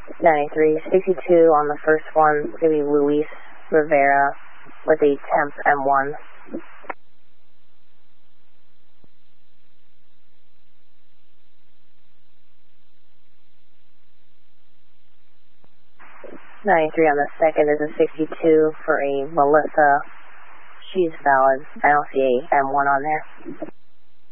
93, 62 on the first one, it's going to be Luis Rivera with a temp M1. '93 on the second is a 62 for a Melissa. She's valid. I don't see a M1 on there.